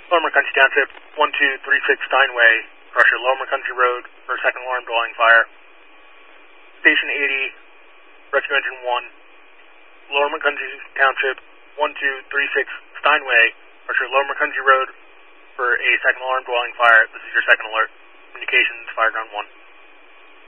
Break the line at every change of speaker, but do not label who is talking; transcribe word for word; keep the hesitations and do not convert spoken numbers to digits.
Lower Country Township, one two three six Steinway, Crusher, Lower Country Road for a second alarm dwelling fire. Station eighty, Rescue Engine one, Lower Country Township, one two three six Steinway, Crusher, Lower Country Road for a second alarm dwelling fire. This is your second alert. Communications, fire ground one.